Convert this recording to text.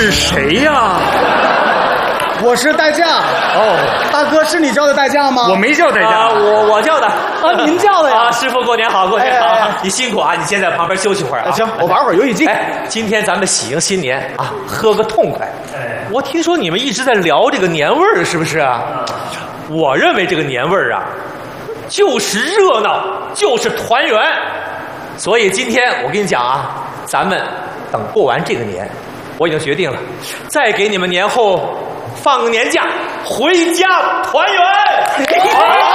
是谁呀？ 我是代驾。 哦， 大哥，是你叫的代驾吗？ 我没叫代驾， 我叫的啊，您叫的呀？ 师傅过年好，过年好！ 哎你辛苦啊，你先在旁边休息会儿啊。 行，我玩会儿游戏机。 今天咱们喜迎新年啊，喝个痛快。我听说你们一直在聊这个年味儿，是不是啊？我认为这个年味儿啊，就是热闹，就是团圆。所以今天我跟你讲啊，咱们等过完这个年，我已经决定了，再给你们年后放个年假，回家团圆。